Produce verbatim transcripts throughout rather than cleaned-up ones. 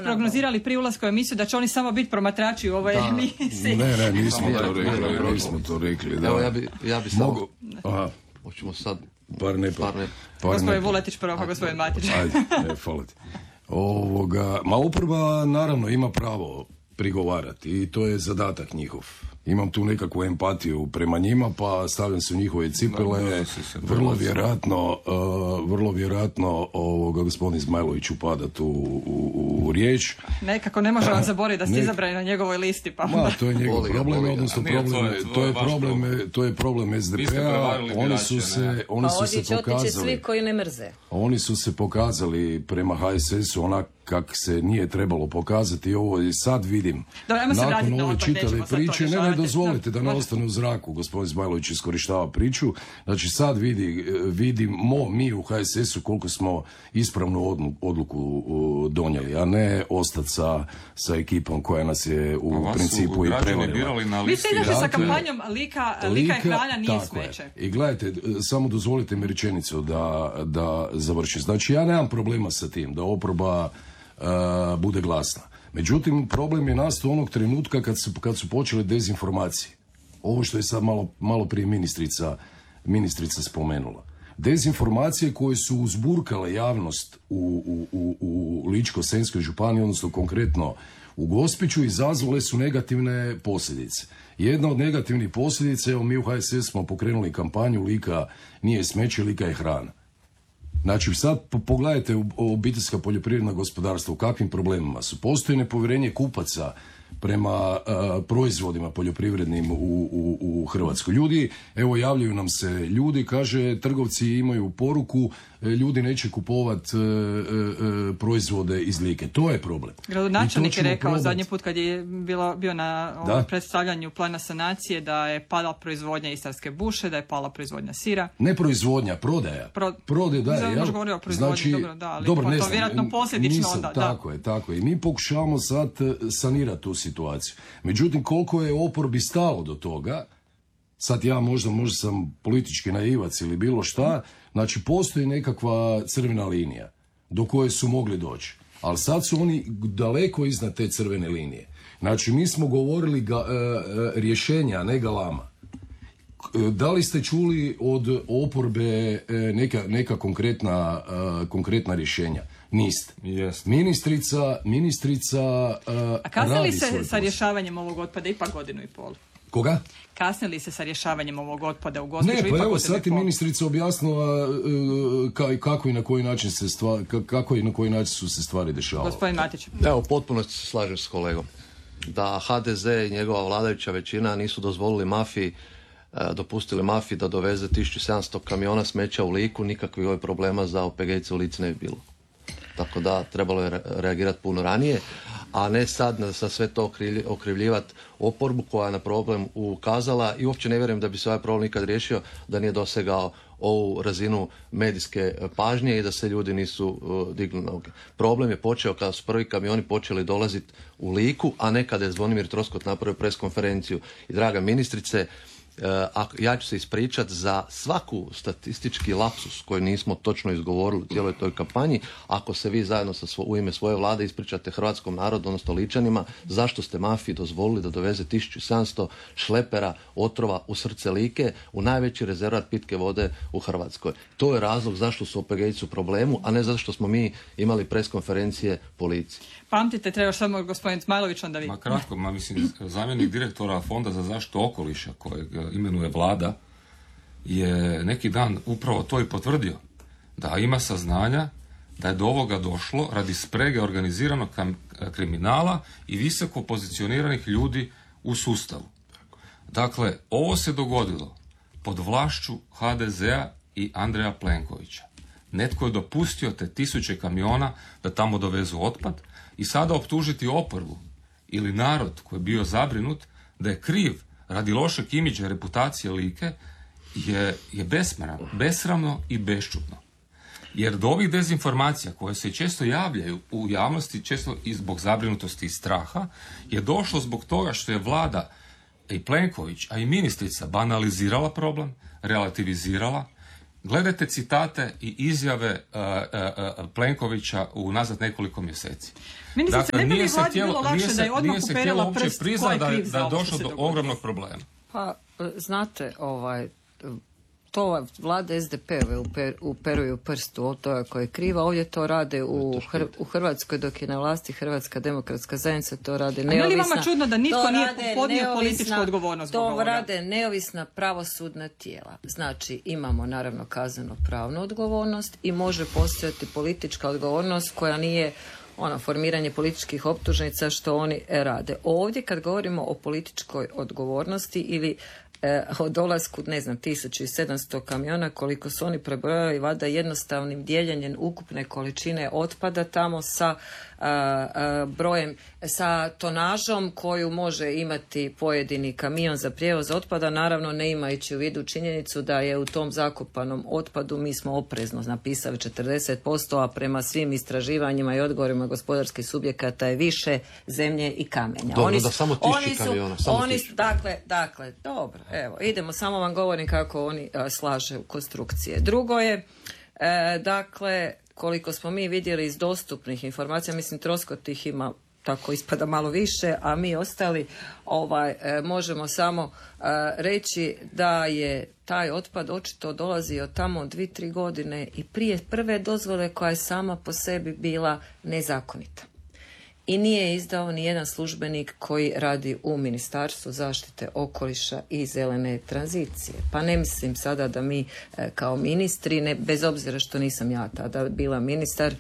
isprognozirali prije ulaska u emisiju da će oni samo biti promatrači u ovoj emisiji. Ne, ne, nismo to rekli, nismo to rekli. Da. Evo, ja bi, ja bi samo... Mogu... Aha. Hoćemo sad... Par ne pa. Par ne. Gospodin Vuletić prvo, pa gospodin Matić. Ajde, ne, hvala ti. Ovoga, ma oporba naravno ima pravo prigovarati i to je zadatak njihov. Imam tu nekakvu empatiju prema njima, pa stavljam se u njihove cipele. Vrlo vjerojatno, uh, vrlo vjerojatno ovoga gospodin Zmajlović upada tu u, u, u riječ. Nekako ne može vam zaboraviti da ste Nek... izabrani na njegovoj listi, pa. Ma, to je njegov problem, odnosno problem, to je problem, to je problem es de pe-a. Oni su se, oni su se pokazali. Svi koji ne mrze. Oni su se pokazali prema ha es es-u onak kak se nije trebalo pokazati. Ovo i sad vidim. Dobro, nakon ove čitave priče, ne, ne dozvolite da ne ostane u zraku. Gospodin Zmajlović iskorištava priču. Znači sad vidi, vidimo mi u ha es es-u koliko smo ispravnu odluku donijeli, a ne ostati sa, sa ekipom koja nas je u a principu i prevarila. Vi ste izašli sa kampanjom Lika, Lika i hrana nije smeće. I gledajte, samo dozvolite mi rečenicu da, da završim. Znači ja nemam problema sa tim da oporba uh, bude glasna. Međutim, problem je nastao onog trenutka kad su, kad su počele dezinformacije. Ovo što je sad malo, malo prije ministrica, ministrica spomenula. Dezinformacije koje su uzburkale javnost u, u, u, u Ličko-senjskoj županiji, odnosno konkretno u Gospiću, izazvale su negativne posljedice. Jedna od negativnih posljedica, evo mi u ha es es smo pokrenuli kampanju Lika nije smeće, Lika je hrana. Znači sad pogledajte u obiteljska poljoprivredna gospodarstva u kakvim problemima su. Postoji nepovjerenje kupaca prema uh, proizvodima poljoprivrednim u, u, u Hrvatskoj. Ljudi, evo javljaju nam se ljudi, kaže trgovci imaju poruku, ljudi neće kupovati uh, uh, proizvode iz Like. To je problem. Gradonačelnik je rekao probat... zadnji put kad je bilo, bio na ovom predstavljanju plana sanacije da je pala proizvodnja istarske buše, da je pala proizvodnja sira. Ne proizvodnja, prodaja. Pro... Prodaja, da. Ja možda govorio o proizvodnji, znači, dobro, da, ali dobro, ne to znam, vjerojatno posljedično nisam, onda. Tako da. je, tako je. I mi pokušavamo sad sanirati tu situaciju. Međutim, koliko je oporbi stalo do toga, sad ja možda, možda sam politički naivac ili bilo šta, znači postoji nekakva crvena linija do koje su mogli doći. Ali sad su oni daleko iznad te crvene linije. Znači mi smo govorili ga, e, e, rješenja, a ne galama. Da li ste čuli od oporbe e, neka, neka konkretna, e, konkretna rješenja? Niste. Yes. Ministrica, ministrica uh, A kasnili se sa rješavanjem ovog otpada ipak godinu i pol? Koga? Kasnili se sa rješavanjem ovog otpada u Gospiću ipak godinu i pol? Ne, pa evo sad je ministrica objasnila uh, kako i na koji način se stvari, kako i na koji način su se stvari dešavale. Gospodin Matić. Evo, potpuno se slažem s kolegom. Da ha de ze i njegova vladajuća većina nisu dozvolili mafiji dopustili mafiji da doveze tisuću sedamsto kamiona smeća u Liku, nikakvih ovih problema za o pe ge ice u Lici ne bi bilo. Tako da trebalo je reagirati puno ranije, a ne sad sa sve to okrivljivati oporbu koja je na problem ukazala i uopće ne vjerujem da bi se ovaj problem nikad riješio da nije dosegao ovu razinu medijske pažnje i da se ljudi nisu uh, digli na noge. Problem je počeo kada su prvi kamioni počeli dolaziti u Liku, a ne kada je Zvonimir Troskot napravio preskonferenciju. I draga ministrice, Uh, ja ću se ispričati za svaku statistički lapsus koji nismo točno izgovorili u cijeloj toj kampanji. Ako se vi zajedno sa svo, u ime svoje vlade ispričate hrvatskom narodu, odnosno Ličanima, zašto ste mafiji dozvolili da doveze tisuću sedamsto šlepera otrova u srce Like, u najveći rezervat pitke vode u Hrvatskoj. To je razlog zašto su o pe ge ice u problemu, a ne zato što smo mi imali preskonferencije policiji. Pamtite, treba samo gospodin Zmajlović onda vi. Ma kratko, ma mislim, zamjenik direktora Fonda za zaštitu okoliša kojeg imenuje vlada je neki dan upravo to i potvrdio. Da ima saznanja da je do ovoga došlo radi sprege organiziranog kriminala i visoko pozicioniranih ljudi u sustavu. Dakle, ovo se dogodilo pod vlašću ha de zea i Andreja Plenkovića. Netko je dopustio te tisuće kamiona da tamo dovezu otpad i sada optužiti oporbu ili narod koji je bio zabrinut da je kriv radi lošeg imidža reputacije Like je, je besramno, besramno i bešćutno. Jer do ovih dezinformacija koje se često javljaju u javnosti, često i zbog zabrinutosti i straha, je došlo zbog toga što je vlada i Plenković, a i ministrica banalizirala problem, relativizirala Gledajte citate i izjave uh, uh, uh, Plenkovića u nazad nekoliko mjeseci. Ministrice, dakle, ne bi nije li se vladi htjelo, bilo lakše nije se, da je odmah nije se htjelo uperila uopće prst priznati ko je da, kriv za da je ovo što došlo se do dogodilo? ogromnog problema. Pa, znate, ovaj, to vlade S D P-ove uper, uperuju prstu od toga koja je kriva. Ovdje to rade u, Hr, u Hrvatskoj dok je na vlasti Hrvatska demokratska zajednica, to rade neovisna. A je li vama čudno da nitko nije podnio političku odgovornost? To rade neovisna pravosudna tijela. Znači, imamo naravno kazneno pravnu odgovornost i može postojati politička odgovornost koja nije ono formiranje političkih optužnica što oni rade. Ovdje kad govorimo o političkoj odgovornosti ili e, o dolasku, ne znam, tisuću sedamsto kamiona koliko su oni prebrojali, vada jednostavnim dijeljenjem ukupne količine otpada tamo sa a, a, brojem, sa tonažom koju može imati pojedini kamion za prijevoz otpada, naravno ne imajući u vidu činjenicu da je u tom zakopanom otpadu, mi smo oprezno napisali četrdeset posto, a prema svim istraživanjima i odgovorima gospodarskih subjekata je više zemlje i kamenja. Dobro, oni da su, samo tisuću su, kamiona. Samo oni tisuću. su, dakle, dakle, dobro, evo, idemo, samo vam govorim kako oni a, slaže u konstrukcije. Drugo je, e, dakle, koliko smo mi vidjeli iz dostupnih informacija, mislim Troskot ih ima tako ispada malo više, a mi ostali ovaj, e, možemo samo e, reći da je taj otpad očito dolazio tamo dvije, tri godine i prije prve dozvole koja je sama po sebi bila nezakonita. I nije izdao ni jedan službenik koji radi u Ministarstvu zaštite okoliša i zelene tranzicije. Pa ne mislim sada da mi e, kao ministri, ne, bez obzira što nisam ja tada bila ministar,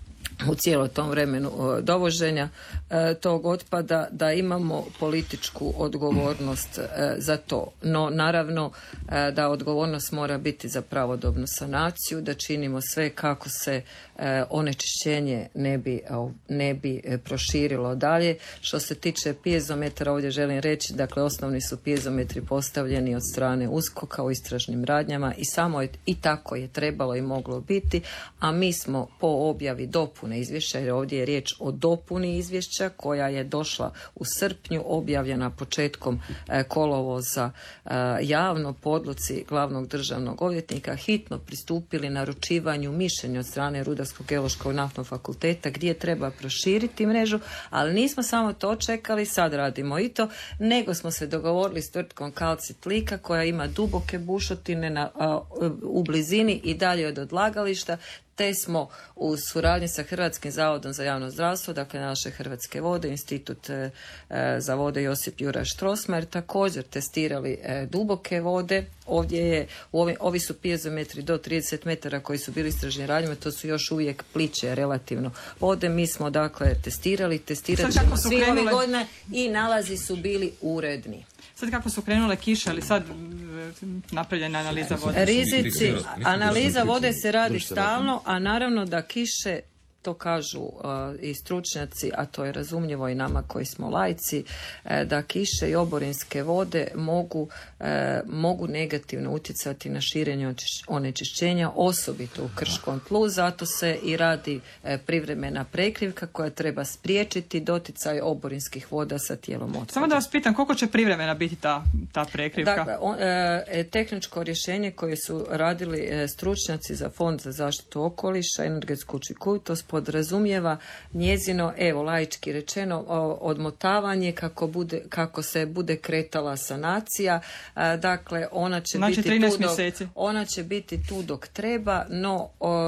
u cijelo tom vremenu dovoženja e, tog otpada, da imamo političku odgovornost e, za to. No, naravno e, da odgovornost mora biti za pravodobnu sanaciju, da činimo sve kako se e, onečišćenje ne bi, ne bi e, proširilo dalje. Što se tiče piezometara, ovdje želim reći, dakle, osnovni su piezometri postavljeni od strane USKOK-a u istražnim radnjama i samo je, i tako je trebalo i moglo biti, a mi smo po objavi dopune izvješća, jer ovdje je riječ o dopuni izvješća koja je došla u srpnju, objavljena početkom e, kolovoza e, javno po odluci glavnog državnog odvjetnika, hitno pristupili naručivanju mišljenja od strane Rudarsko-geološkog naftnog fakulteta gdje treba proširiti mrežu, ali nismo samo to čekali, sad radimo i to, nego smo se dogovorili s tvrtkom Kalcit Lika koja ima duboke bušotine na, a, u blizini i dalje od odlagališta, te smo u suradnji sa Hrvatskim zavodom za javno zdravstvo, dakle naše Hrvatske vode, Institut e, za vode Josip Juraj Strossmayer, također testirali e, duboke vode. Ovdje je, ovi, ovi su piezometri do trideset metara koji su bili istraženi radnjama, to su još uvijek pliće relativno vode. Mi smo dakle testirali, testirat ćemo svi ove godine i nalazi su bili uredni. Sad kako su krenule kiše, ali sad napravljena analiza vode? Rizici, analiza vode se radi stalno, a naravno da kiše, to kažu uh, i stručnjaci, a to je razumljivo i nama koji smo laici, uh, da kiše i oborinske vode mogu, uh, mogu negativno utjecati na širenje onečišćenja, osobito u krškom tlu, zato se i radi uh, privremena prekrivka koja treba spriječiti doticaj oborinskih voda sa tijelom otpada. Samo da vas pitam, koliko će privremena biti ta, ta prekrivka? Dakle, on, uh, tehničko rješenje koje su radili uh, stručnjaci za Fond za zaštitu okoliša, energetsku učinkovitost, podrazumijeva njezino, evo laički rečeno, odmotavanje kako, bude, kako se bude kretala sanacija. A, dakle, ona će, znači, biti tu dok, ona će biti tu dok treba, no, o,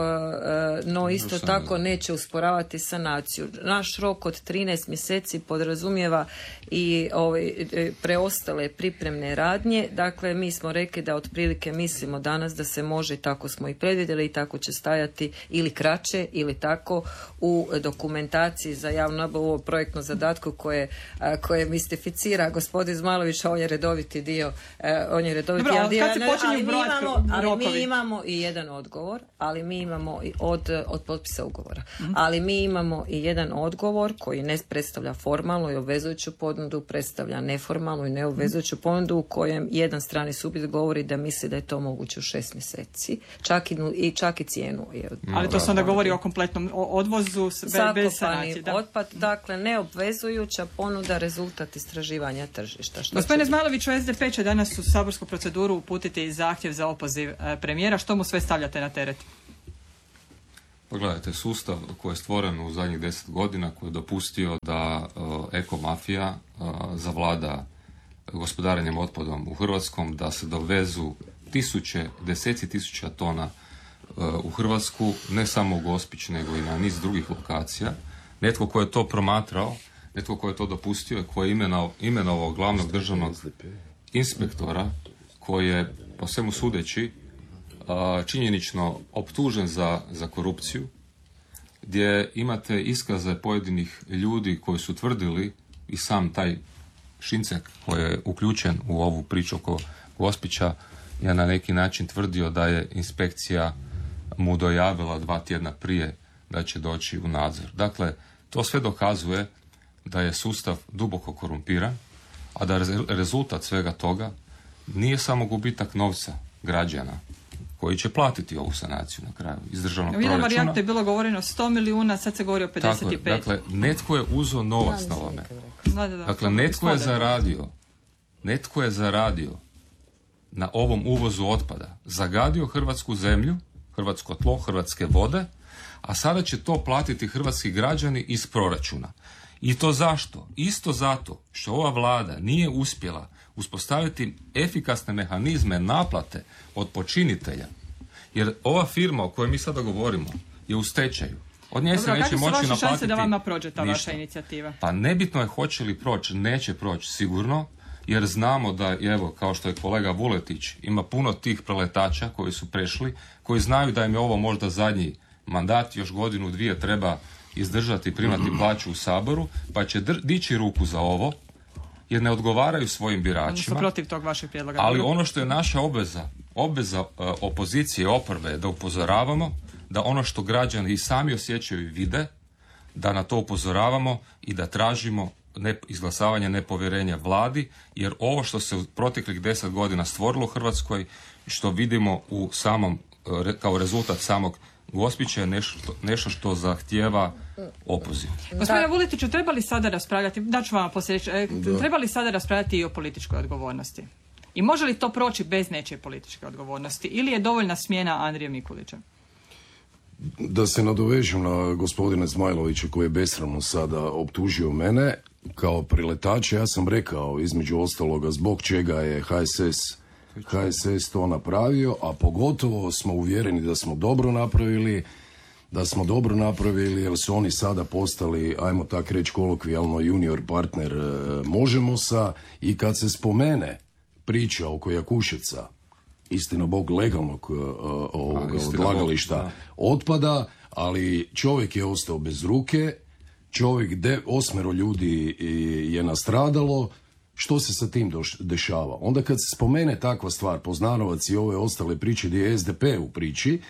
no isto tako neće usporavati sanaciju. Naš rok od trinaest mjeseci podrazumijeva i ove, preostale pripremne radnje. Dakle, mi smo rekli da otprilike mislimo danas da se može, tako smo i predvidjeli i tako će stajati ili kraće ili tako u dokumentaciji za javnu nabavu, u projektnom zadatku koje, koje mistificira gospodin Zmajlović, a on je redoviti dio, on je redoviti Dobro, dio, kad se počinju brojati ali mi imamo i jedan odgovor, ali mi imamo i od, od potpisa ugovora, mm-hmm. ali mi imamo i jedan odgovor koji ne predstavlja formalnu i obvezujuću ponudu, predstavlja neformalnu i neobvezujuću ponudu u kojem jedan strani subjekt govori da misli da je to moguće u šest mjeseci, čak i, i čak i cijenu. Je, ali to se onda govori o kompletnom odvozu bez sanacije. Da. Otpad, dakle, neobvezujuća ponuda, rezultat istraživanja tržišta. Što Gospodine Zmajloviću, S D P će danas u saborsku proceduru uputiti zahtjev za opoziv premijera. Što mu sve stavljate na teret? Pogledajte, sustav koji je stvoren u zadnjih deset godina, koji je dopustio da uh, ekomafija uh, zavlada gospodarenjem otpadom u Hrvatskom, da se dovezu tisuće, deseci tisuća tona uh, u Hrvatsku, ne samo u Gospić, nego i na niz drugih lokacija. Netko ko je to promatrao, netko ko je to dopustio, ko je imenovao, imenovao glavnog državnog inspektora, koji je, po svemu sudeći, činjenično optužen za, za korupciju, gdje imate iskaze pojedinih ljudi koji su tvrdili, i sam taj Šincek koji je uključen u ovu priču oko Gospića je na neki način tvrdio da je inspekcija mu dojavila dva tjedna prije da će doći u nadzor. Dakle, to sve dokazuje da je sustav duboko korumpiran, a da rezultat svega toga nije samo gubitak novca građana koji će platiti ovu sanaciju na kraju iz državnog proračuna. U jednom varijantu je bilo govoreno sto milijuna, sad se govori o pedeset pet. Tako, dakle, netko je uzeo novac na ovome. Da, da, da. Dakle, netko je zaradio, netko je zaradio na ovom uvozu otpada, zagadio hrvatsku zemlju, hrvatsko tlo, hrvatske vode, a sada će to platiti hrvatski građani iz proračuna. I to zašto? Isto zato što ova vlada nije uspjela uspostaviti efikasne mehanizme naplate od počinitelja. Jer ova firma o kojoj mi sada govorimo je u stečaju. Od nje se neće moći naplatiti. Kako su vaše šanse da vama prođe ta ništa. Vaša inicijativa? Pa nebitno je hoće li proći, neće proći sigurno, jer znamo da, evo, kao što je kolega Vuletić, ima puno tih preletača koji su prešli, koji znaju da im je ovo možda zadnji mandat, još godinu, dvije treba izdržati, primati plaću u Saboru, pa će dr- dići ruku za ovo, jer ne odgovaraju svojim biračima. Su protiv tog vašeg prijedloga. Ali ono što je naša obveza, obveza uh, opozicije i oporbe je da upozoravamo, da ono što građani i sami osjećaju i vide, da na to upozoravamo i da tražimo ne, izglasavanje nepovjerenja vladi, jer ovo što se u proteklih deset godina stvorilo u Hrvatskoj, što vidimo u samom, uh, kao rezultat samog Gospića je nešto, nešto što zahtijeva opoziv. Gospodine Vuletiću, treba li sada raspravljati, daću vam poslije, treba li sada raspravljati i o političkoj odgovornosti? I može li to proći bez nečije političke odgovornosti? Ili je dovoljna smjena Andrije Mikulića? Da se nadovežem na gospodina Zmajlovića koji je besramno sada optužio mene kao priletača, ja sam rekao između ostaloga zbog čega je H S S H S S to napravio, a pogotovo smo uvjereni da smo dobro napravili, da smo dobro napravili jer su oni sada postali, ajmo tak reći kolokvijalno, junior partner e, Možemosa, i kad se spomene priča oko Jakuševca, istina Bog legalnog e, ovoga, odlagališta otpada, ali čovjek je ostao bez ruke, čovjek, de, osmero ljudi je nastradalo. Što se sa tim dešava? Onda kad se spomene takva stvar, Poznanovac i ove ostale priče gdje je S D P u priči,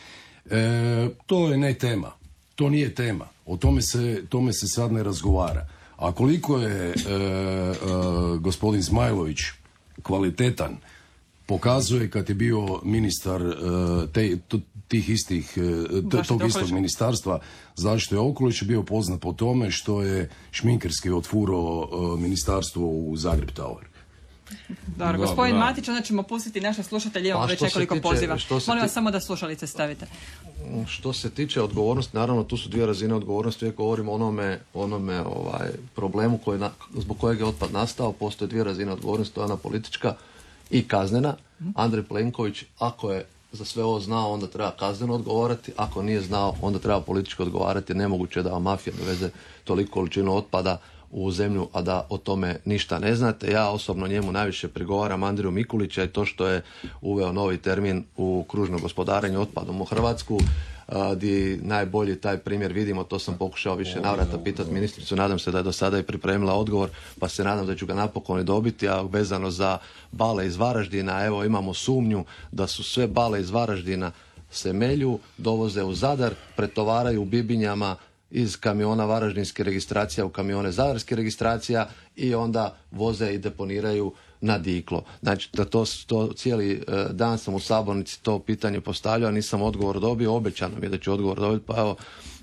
e, to je ne tema. To nije tema. O tome se, tome se sad ne razgovara. A koliko je e, e, gospodin Zmajlović kvalitetan, pokazuje kad je bio ministar e, te, t, tih istih, t, tog istog ministarstva zaštite okoliša, bio poznat po tome što je šminkerski otfurao e, ministarstvo u Zagreb Tower. Dobro, gospodin da. Matić, onda ćemo pustiti naše slušatelje, imamo pa već nekoliko tiče, poziva. Molim vas ti... samo da slušalice stavite. Što se tiče odgovornosti, naravno tu su dvije razine odgovornosti, uvijek govorimo o onome, onome ovaj, problemu koji na, zbog kojeg je otpad nastao, postoje dvije razine odgovornosti, to je ona politička i kaznena. Andrej Plenković, ako je za sve ovo znao, onda treba kazneno odgovarati, ako nije znao, onda treba politički odgovarati, jer nemoguće da vam mafija doveze toliku količinu otpada u zemlju, a da o tome ništa ne znate. Ja osobno njemu najviše prigovaram, Andriju Mikulića, i to što je uveo novi termin u kružno gospodarenje otpadom u Hrvatsku, gdje najbolji taj primjer vidimo, to sam pokušao više navrata pitati ministricu, nadam se da je do sada i pripremila odgovor, pa se nadam da ću ga napokon i dobiti, a vezano za bale iz Varaždina, evo imamo sumnju da su sve bale iz Varaždina se melju, dovoze u Zadar, pretovaraju u Bibinjama iz kamiona varaždinske registracija u kamione zadarske registracija i onda voze i deponiraju na Diklo. Znači, da to, to cijeli dan sam u sabornici to pitanje postavljao, nisam odgovor dobio, obećano mi je da ću odgovor dobiti, pa evo,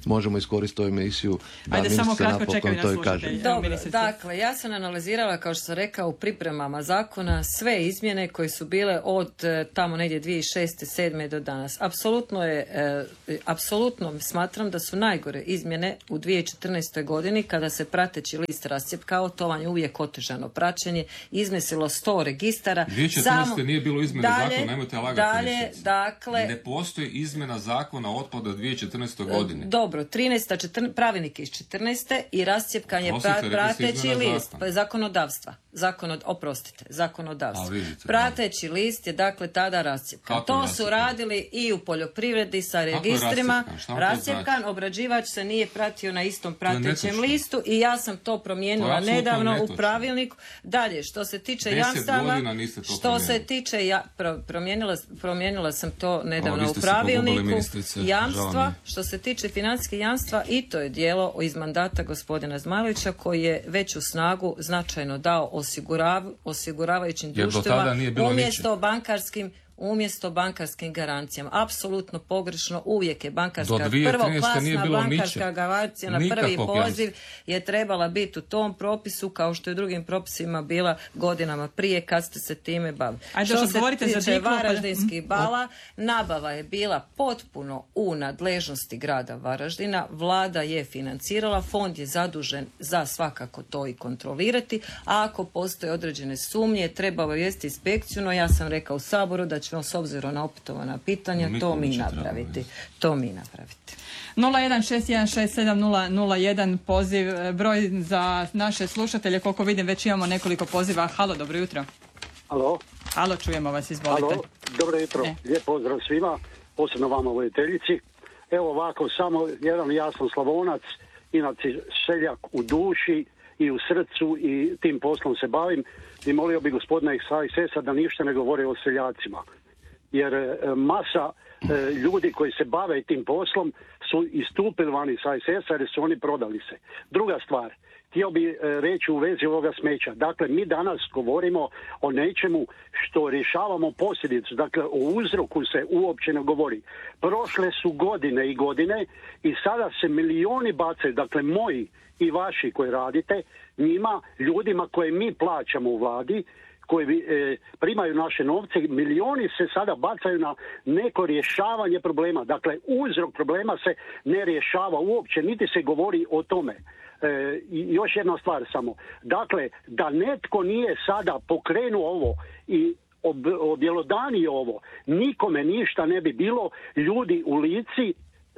možemo iskoristiti ovu emisiju da Ajde, ministrica samo kratko, napokon čekaju nas to i slušatelji. kaže. Dobro, ministrice. dakle, ja sam analizirala, kao što sam rekao, u pripremama zakona sve izmjene koje su bile od e, tamo negdje dvije tisuće šeste sedme do danas. Apsolutno je, e, apsolutno smatram da su najgore izmjene u dvije tisuće četrnaestoj godini kada se prateći list rascjepkao, to vam je uvijek otežano praćenje, izmislilo sto registara. dvije tisuće četrnaeste nije bilo izmjene zakona, nemojte lagati. Dalje, ministrice. dakle, Ne postoji izmjena zakona o otpadu u dvije tisuće četrnaestoj godini. dobro, trinaesta, četrnaesta, pravilnik iz četrnaeste i rascjepkanje Oprostite, pra, rekli ste prateći izmjena list, zakona. pa zakonodavstva, zakon od, oprostite, zakonodavstva. A, vidite, prateći list je dakle tada rascjepkan. Kako To je su rascjepkan? radili i u poljoprivredi sa je registrima. rascjepkan? Šta vam to Rascjepkan, znači? obrađivač se nije pratio na istom je pratećem netočno. listu i ja sam to To je promijenila apsolutno nedavno netočno. u pravilniku. Dalje, što se tiče Deset jamstava, godina niste to što se promijenili. tiče ja, pro, promijenila, promijenila sam to nedavno vi u ste se pogubili, pravilniku. ministrice, žao mi Jamstva, je. što se tiče financijske jamstva, i to je dijelo iz mandata gospodina Zmajlovića koji je veću snagu značajno dao osigurav, osiguravajućim Jer do društvima tada nije bilo umjesto bankarskim umjesto bankarskim garancijama. Apsolutno pogrešno, uvijek je Do bankarska dvije tisuće trinaeste nije prvoklasna bilo bankarska ničeg. garancija na Nikakvog prvi jamstva. poziv je trebala biti u tom propisu kao što je u drugim propisima bila godinama prije kad ste se time bavili. Ajde, Što još se odgovorite za tiče Diklo, pa- varaždinskih bala, nabava je bila potpuno u nadležnosti grada Varaždina, vlada je financirala, fond je zadužen za svakako to i kontrolirati, a ako postoje određene sumnje, treba obavijestiti inspekciju, no ja sam rekao u Saboru da ćemo s obzirom na opetovana pitanja Mi to to mi neće napraviti. trebati. To mi napraviti. nula jedan šest jedan šest sedam nula nula jedan poziv, e, broj za naše slušatelje, koliko vidim već imamo nekoliko poziva. Halo, dobro jutro. Alo, Halo, čujemo vas, izvolite. alo, dobro jutro, E. lijep pozdrav svima, posebno vama voditeljici. Evo ovako, samo jedan jasan Slavonac, inače seljak u duši i u srcu i tim poslom se bavim i molio bi gospodina iz H S S-a da ništa ne govori o seljacima. Jer e, masa e, ljudi koji se bave tim poslom su istupili van iz H S S-a jer su oni prodali se. Druga stvar, htio bi e, reći u vezi ovoga smeća. Dakle, mi danas govorimo o nečemu što rješavamo posljedicu. Dakle, o uzroku se uopće ne govori. Prošle su godine i godine i sada se milioni bacaju, dakle moji i vaši koji radite, njima, ljudima koje mi plaćamo u vladi, koji e, primaju naše novce, milioni se sada bacaju na neko rješavanje problema. Dakle, uzrok problema se ne rješava uopće, niti se govori o tome. E, i još jedna stvar samo. Dakle, da netko nije sada pokrenuo ovo i ob, objelodanio ovo, nikome ništa ne bi bilo. Ljudi u Lici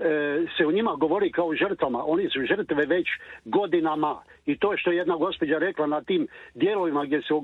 se o njima govori kao žrtvama. Oni su žrtve već godinama. I to je što je jedna gospođa rekla na tim dijelovima gdje se,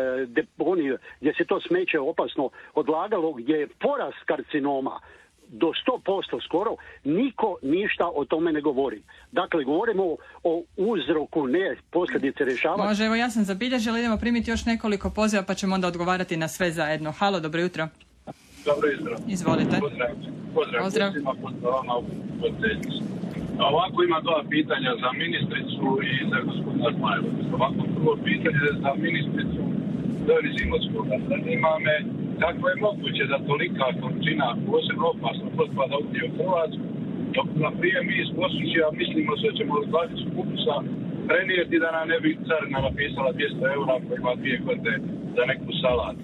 deponi, gdje se to smeće opasno odlagalo, gdje je porast karcinoma do sto posto skoro, niko ništa o tome ne govori. Dakle, govorimo o, o uzroku, ne posljedice rješavanja. Može, evo ja sam zabilježila, idemo primiti još nekoliko poziva pa ćemo onda odgovarati na sve zajedno. Halo, dobro jutro. Dobro jutro. Izvolite. Pozdrav. Pozdrav. Pozdrav. Svima, pozdrav vama u podpredsjednici. Ovako ima dva pitanja za ministricu i za gospodina Zmajlovića. Ovako prvo pitanje za ministricu Doris Imotskoga. Zanima me kako je moguće da tolika količina posebno opasnog otpada uđe u Hrvatsku, dok na prije mi iz Posušća mislimo se da ćemo odlagati kupusa prenijeti da nam ne bi carina napisala dvjesto eura koji ima dvije godine za neku salatu.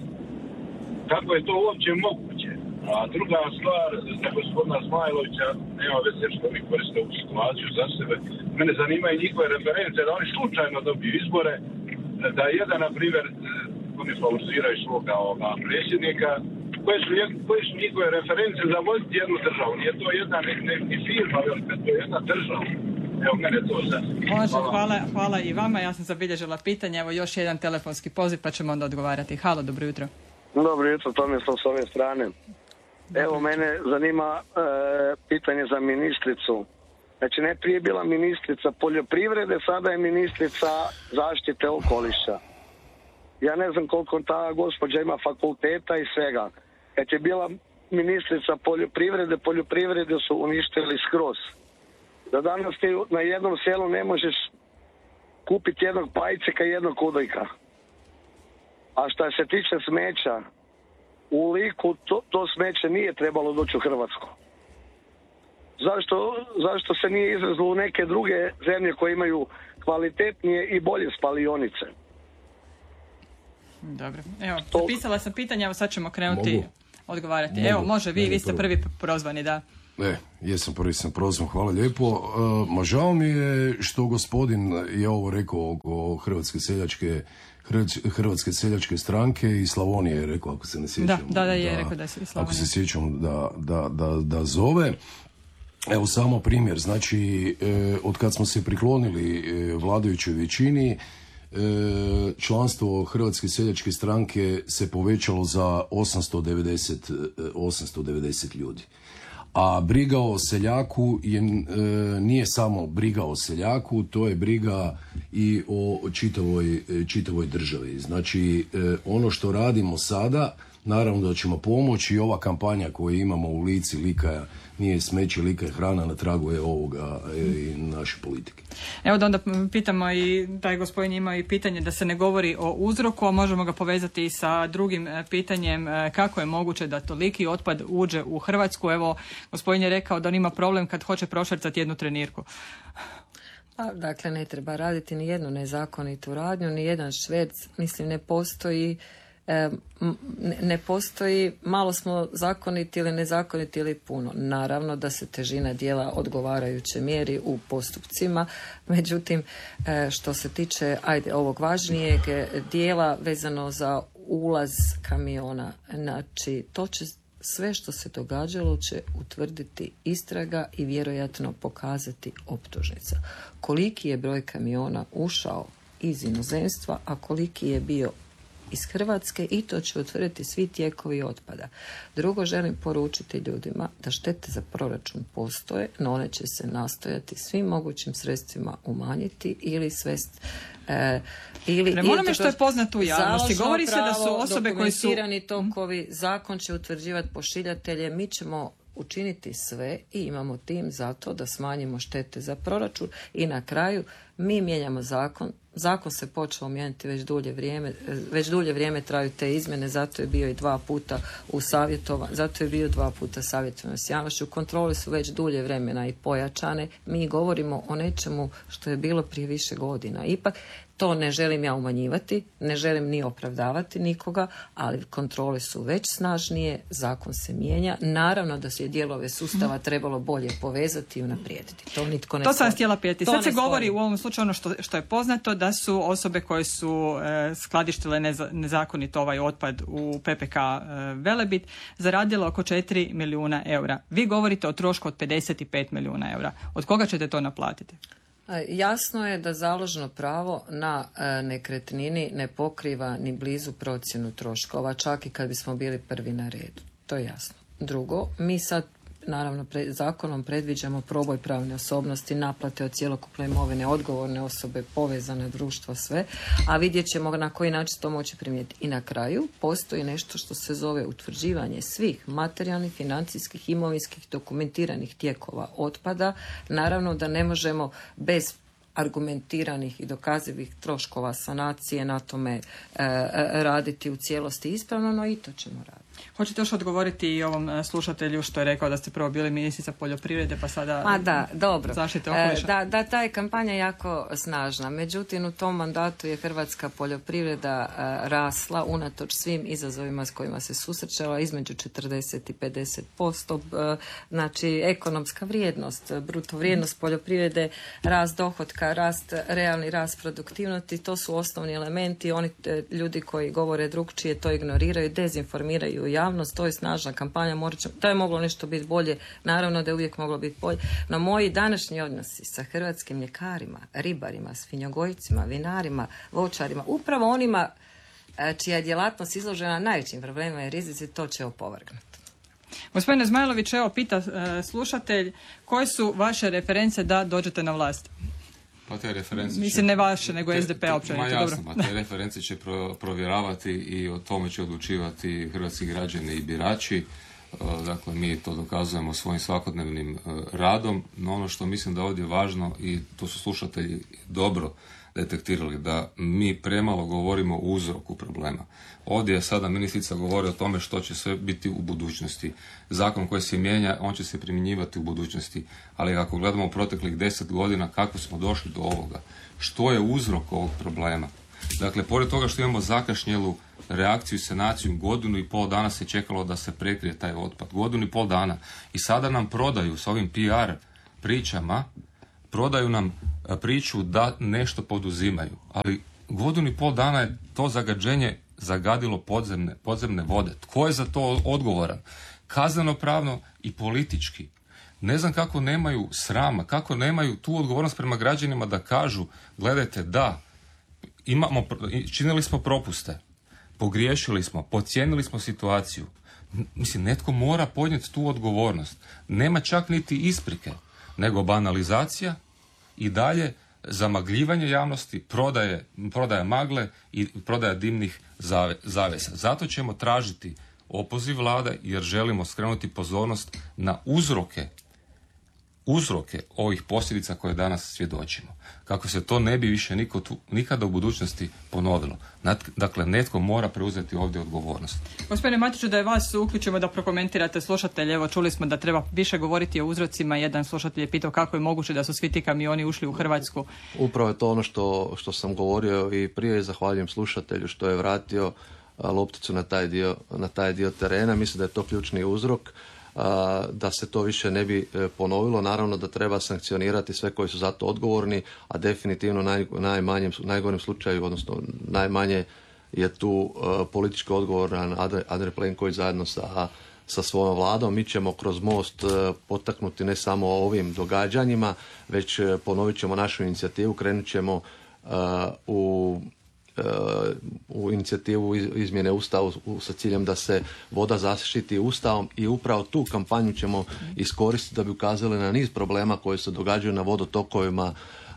Kako je to uopće moguće? A druga stvar za gospodina Zmajlovića, nema veze što mi koriste u situaciju za sebe. Mene zanimaju njihove reference, da oni slučajno dobiju izbore, da jedan, na primjer, oni favoriziraju svoga ovoga predsjednika, koje su, koje su njihove reference za voditi jednu državu. Nije to jedna ne, ne, ne firma, to je jedna država. Evo, mene to sad. Može, hvala, hvala i vama. Ja sam zabilježila pitanje. Evo još jedan telefonski poziv pa ćemo onda odgovarati. Halo, dobro jutro. Dobro jutro, Tomislav s ove strane. Evo, mene zanima e, pitanje za ministricu. Znači, ne prije bila ministrica poljoprivrede, sada je ministrica zaštite okoliša. Ja ne znam koliko ta gospođa ima fakulteta i svega. Kad je bila ministrica poljoprivrede, poljoprivrede su uništili skroz. Da danas ti na jednom selu ne možeš kupiti jednog pajceka i jednog kudojka. A što se tiče smeća, u Liku to, to smeće nije trebalo doći u Hrvatsku. zašto, zašto se nije izvezlo u neke druge zemlje koje imaju kvalitetnije i bolje spalionice? Dobro, evo, zapisala sam pitanja, evo sad ćemo krenuti Mogu? odgovarati. Mogu. Evo, može, vi, vi ste prvi prozvani, da. E, jesam prvi sam prozvan, hvala lijepo. Uh, ma žao mi je što gospodin je ovo rekao oko Hrvatske seljačke Hrvatske seljačke stranke i Slavonije je rekao, ako se ne sjećam. Da, da, da je da, rekao da se i Slavonije. Ako se sjećam da, da, da, da zove. Evo samo primjer, znači e, od kad smo se priklonili e, vladajućoj većini, e, članstvo Hrvatske seljačke stranke se povećalo za osamsto devedeset ljudi. A briga o seljaku je, e, nije samo briga o seljaku, to je briga i o čitavoj, čitavoj državi. Znači, e, ono što radimo sada, naravno da ćemo pomoći i ova kampanja koju imamo u Lici, Lika nije smeće, Lika je hrana, na tragu je ovoga i naše politike. Evo da onda pitamo i taj gospodin ima i pitanje da se ne govori o uzroku, a možemo ga povezati i sa drugim pitanjem kako je moguće da toliki otpad uđe u Hrvatsku. Evo, gospodin je rekao da on ima problem kad hoće prošvercati jednu trenirku. Pa, dakle, ne treba raditi ni jednu nezakonitu radnju, ni jedan šverc, mislim, ne postoji E, ne postoji, malo smo zakoniti ili nezakoniti ili puno. Naravno da se težina djela odgovarajuće mjeri u postupcima, međutim e, što se tiče ajde, ovog važnijeg dijela vezano za ulaz kamiona, znači to će sve što se događalo će utvrditi istraga i vjerojatno pokazati optužnica. Koliki je broj kamiona ušao iz inozemstva, a koliki je bio iz Hrvatske, i to će utvrditi svi tijekovi otpada. Drugo, želim poručiti ljudima da štete za proračun postoje, no one će se nastojati svim mogućim sredstvima umanjiti ili svest e, ili prema onome što je poznato u javnosti. Govori se da su osobe koji su dokumentirani tokovi, zakon će utvrđivati pošiljatelje, mi ćemo učiniti sve i imamo tim za to da smanjimo štete za proračun i na kraju mi mijenjamo zakon. Zakon se počeo mijenjati već dulje vrijeme, već dulje vrijeme traju te izmjene, zato je bio i dva puta u savjetovanju, zato je bio dva puta savjetovanje s javnošću. Kontrole su već dulje vremena i pojačane. Mi govorimo o nečemu što je bilo prije više godina. Ipak to ne želim ja umanjivati, ne želim ni opravdavati nikoga, ali kontrole su već snažnije, zakon se mijenja. Naravno da se dijelove sustava trebalo bolje povezati i unaprijediti. To nitko ne To sam htjela pitati. Sad se govori u ovom slučaju ono što, što je poznato, da su osobe koje su e, skladištile neza, nezakonito ovaj otpad u P P K e, Velebit zaradile oko četiri milijuna eura. Vi govorite o trošku od pedeset pet milijuna eura. Od koga ćete to naplatiti? Jasno je da založno pravo na e, nekretnini ne pokriva ni blizu procjenu troškova, čak i kad bismo bili prvi na redu. To je jasno. Drugo, mi sad naravno pre, zakonom predviđamo proboj pravne osobnosti, naplate od cjelokupne imovine, odgovorne osobe, povezane društvo, sve, a vidjet ćemo na koji način to moći primijeniti. I na kraju postoji nešto što se zove utvrđivanje svih materijalnih, financijskih, imovinskih, dokumentiranih tijekova otpada. Naravno da ne možemo bez argumentiranih i dokazivih troškova sanacije na tome e, raditi u cijelosti ispravno, no i to ćemo raditi. Hoćete još odgovoriti i ovom slušatelju što je rekao da ste prvo bili ministrica poljoprivrede pa sada Ma da, dobro. zaštite okoliša? Da, da, ta je kampanja jako snažna. Međutim, u tom mandatu je hrvatska poljoprivreda rasla unatoč svim izazovima s kojima se susrećala između četrdeset i pedeset posto. Znači, ekonomska vrijednost, bruto vrijednost poljoprivrede, rast dohotka, rast, realni rast produktivnosti, to su osnovni elementi. Oni ljudi koji govore drugčije to ignoriraju, dezinformiraju javnost, to je snažna kampanja, morat ćemo, to je moglo nešto biti bolje, naravno da je uvijek moglo biti bolje, no moji današnji odnosi sa hrvatskim mljekarima, ribarima, svinjogojcima, vinarima, voćarima, upravo onima čija je djelatnost izložena najvećim problemima i rizici, to će opovrgnuti. Gospodine Zmajlović, evo pita uh, slušatelj, koje su vaše reference da dođete na vlast? Pa te reference Mislim, će, ne vaše, nego S D P općenito. Ma jasno, ma te reference će pro, provjeravati i o tome će odlučivati hrvatski građani i birači. Dakle, mi to dokazujemo svojim svakodnevnim radom, no ono što mislim da ovdje je važno i to su slušatelji dobro detektirali da mi premalo govorimo o uzroku problema. Ovdje je sada ministrica govori o tome što će sve biti u budućnosti. Zakon koji se mijenja, on će se primjenjivati u budućnosti, ali ako gledamo u proteklih deset godina kako smo došli do ovoga, što je uzrok ovog problema? Dakle, pored toga što imamo zakašnjelu reakciju i sanaciju, godinu i pol dana se čekalo da se prekrije taj otpad. Godinu i pol dana. I sada nam prodaju s ovim P R pričama, prodaju nam priču da nešto poduzimaju. Ali godinu i pol dana je to zagađenje zagadilo podzemne, podzemne vode. Tko je za to odgovoran? Kaznenopravno i politički. Ne znam kako nemaju srama, kako nemaju tu odgovornost prema građanima da kažu, gledajte, da, imamo, činili smo propuste, pogriješili smo, podcijenili smo situaciju. Mislim, netko mora podnijeti tu odgovornost. Nema čak niti isprike, nego banalizacija i dalje zamagljivanje javnosti, prodaje, prodaja magle i prodaja dimnih zave, zavesa. Zato ćemo tražiti opoziv vlade jer želimo skrenuti pozornost na uzroke uzroke ovih posljedica koje danas svjedočimo. Kako se to ne bi više niko tu, nikada u budućnosti ponovilo. Dakle, netko mora preuzeti ovdje odgovornost. Gospodine Matiću, da je vas uključimo da prokomentirate slušatelje. Evo, čuli smo da treba više govoriti o uzrocima. Jedan slušatelj je pitao kako je moguće da su svi ti kamioni ušli u Hrvatsku. Upravo je to ono što, što sam govorio i prije. Zahvaljujem slušatelju što je vratio lopticu na taj dio, na taj dio terena. Mislim da je to ključni uzrok. Da se to više ne bi ponovilo. Naravno da treba sankcionirati sve koji su za to odgovorni, a definitivno naj, najmanjem, najgorem slučaju, odnosno najmanje je tu uh, politički odgovoran Andrej Plenković zajedno sa, sa svojom vladom. Mi ćemo kroz Most uh, potaknuti ne samo ovim događanjima, već uh, ponovit ćemo našu inicijativu, krenut ćemo uh, u u inicijativu izmjene Ustava sa ciljem da se voda zaštiti Ustavom i upravo tu kampanju ćemo iskoristiti da bi ukazali na niz problema koji se događaju na vodotokovima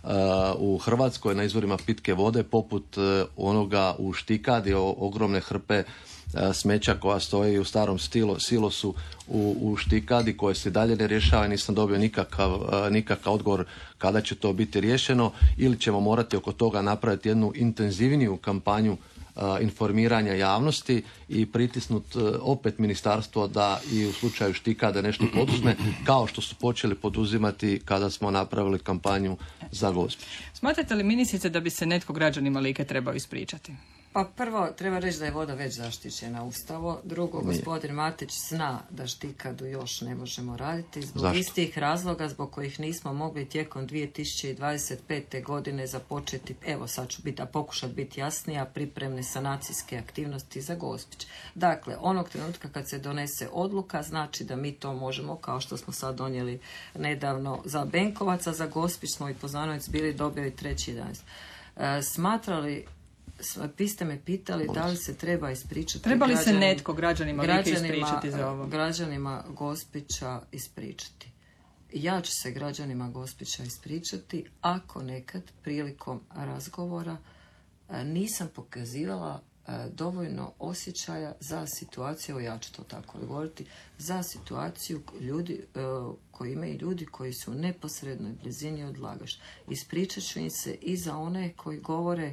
u Hrvatskoj, na izvorima pitke vode, poput onoga u Štikadi, ogromne hrpe smeća koja stoji u starom stilo, silosu u, u Štikadi koje se dalje ne rješava. Nisam dobio nikakav, nikakav odgovor kada će to biti riješeno ili ćemo morati oko toga napraviti jednu intenzivniju kampanju a, informiranja javnosti i pritisnut a, opet ministarstvo da i u slučaju Štikade nešto poduzme kao što su počeli poduzimati kada smo napravili kampanju za Gospić. Smatrate li, ministrice, da bi se netko građanima Like trebao ispričati? Pa prvo, treba reći da je voda već zaštićena Ustavo. Drugo, Nije. gospodin Matić zna da Štikadu još ne možemo raditi zbog Zašto? istih razloga zbog kojih nismo mogli tijekom dvije tisuće dvadeset pete. godine započeti, evo sad ću biti, a pokušati biti jasnija, pripremne sanacijske aktivnosti za Gospić. Dakle, onog trenutka kad se donese odluka, znači da mi to možemo, kao što smo sad donijeli nedavno za Benkovac, a za Gospić smo i Poznanovec bili dobili treći jedanaest. E, smatrali Vi ste me pitali da li se treba ispričati treba li građani, se netko građanima Like ispričati za ovo? Građanima Gospića ispričati. Ja ću se građanima Gospića ispričati ako nekad prilikom razgovora nisam pokazivala dovoljno osjećaja za situaciju, ja ću to tako govoriti, za situaciju ljudi koji imaju ljudi koji su u neposrednoj blizini odlagaš. Ispričat ću im se i za one koji govore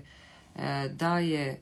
da je,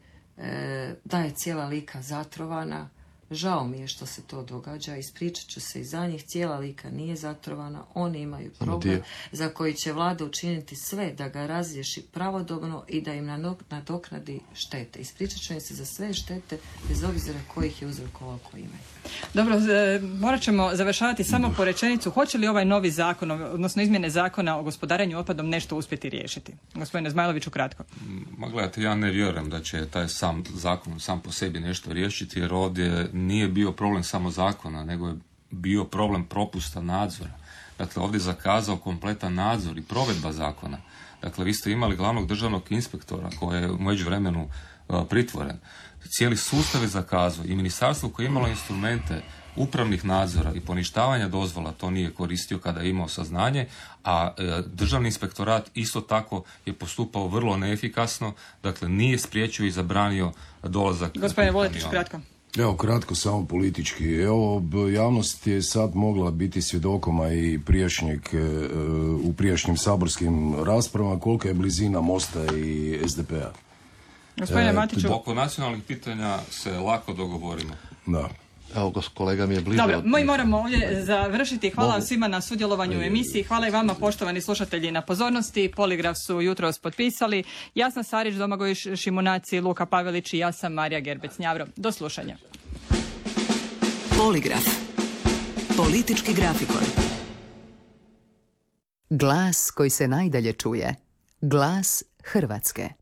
da je cijela Lika zatrovana. Žao mi je što se to događa, ispričat ću se i za njih, cijela Lika nije zatrovana, oni imaju problem za koji će vlada učiniti sve da ga razriješi pravodobno i da im nadoknadi štete. Ispričat ću im se za sve štete, bez obzira kojih je uzrokovao koji imaju. Dobro, morat ćemo završavati samo po rečenicu. Hoće li ovaj novi zakon, odnosno izmjene zakona o gospodarenju otpadom nešto uspjeti riješiti? Gospodine Zmajloviću, kratko. Ma gledajte, ja ne vjerujem da će taj sam zakon sam po sebi nešto riješiti, jer ovdje nije bio problem samo zakona, nego je bio problem propusta nadzora. Dakle, ovdje je zakazao kompletan nadzor i provedba zakona. Dakle, vi ste imali glavnog državnog inspektora koji je u međuvremenu uh, pritvoren. Cijeli sustav je zakazao i ministarstvo koje je imalo instrumente upravnih nadzora i poništavanja dozvola to nije koristio kada je imao saznanje, a e, državni inspektorat isto tako je postupao vrlo neefikasno, dakle nije spriječio i zabranio dolazak. Gospodine Vuletić, kratko. Evo, kratko, samo politički. Evo, javnost je sad mogla biti svjedokoma i prijašnjeg, u prijašnjim saborskim raspravama kolika je blizina Mosta i es de pe-a. Gospodine Matiću. Oko nacionalnih pitanja se lako dogovorimo. Da. Evo, kolega mi je bliže. Dobro, mi moramo ovdje završiti. Hvala Mogu. svima na sudjelovanju u emisiji. Hvala i vama, poštovani slušatelji, na pozornosti. Poligraf su jutros potpisali Jasna Sarić, Domagoj Šimunaci, Luka Pavelić i ja sam Marija Gerbec-Njavro. Do slušanja. Poligraf. Politički grafikon. Glas koji se najdalje čuje. Glas Hrvatske.